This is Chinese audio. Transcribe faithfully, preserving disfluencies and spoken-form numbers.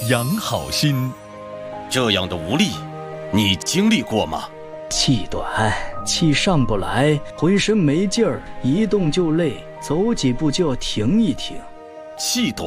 养好心。 这样的无力，你经历过吗？ 气短，气上不来，浑身没劲儿，一动就累，走几步就要停一停。 气短，